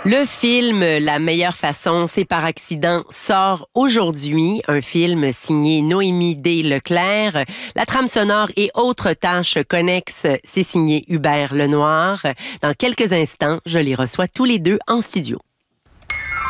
Le film La meilleure façon, c'est par accident sort aujourd'hui. Un film signé Noémie D. Leclerc. La trame sonore et autres tâches connexes, c'est signé Hubert Lenoir. Dans quelques instants, je les reçois tous les deux en studio.